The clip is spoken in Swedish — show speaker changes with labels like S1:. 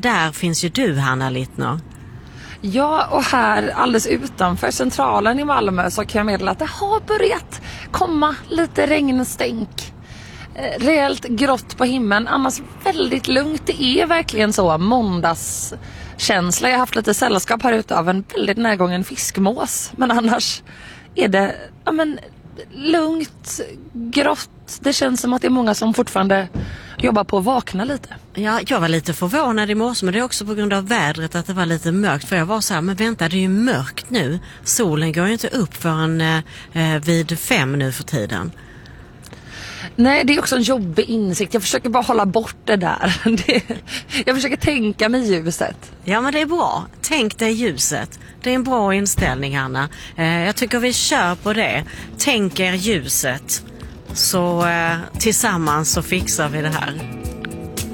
S1: där finns ju du, Hanna Littner.
S2: Ja, och här alldeles utanför centralen i Malmö så kan jag meddela att det har börjat komma lite regnstänk. Rejält grått på himlen, annars väldigt lugnt. Det är verkligen så måndagskänsla. Jag har haft lite sällskap här ute av en väldigt närgången fiskmås. Men annars är det lugnt, grått. Det känns som att det är många som fortfarande jobbar på att vakna lite.
S1: Ja, jag var lite förvånad i morse, men det är också på grund av vädret att det var lite mörkt. För jag var så här, men vänta, det är ju mörkt nu. Solen går ju inte upp förrän vid 5 nu för tiden.
S2: Nej, det är också en jobbig insikt. Jag försöker bara hålla bort det där. Jag försöker tänka mig ljuset.
S1: Ja, men det är bra. Tänk dig ljuset. Det är en bra inställning, Hanna. Jag tycker vi kör på det. Tänk er ljuset. Så tillsammans så fixar vi det här.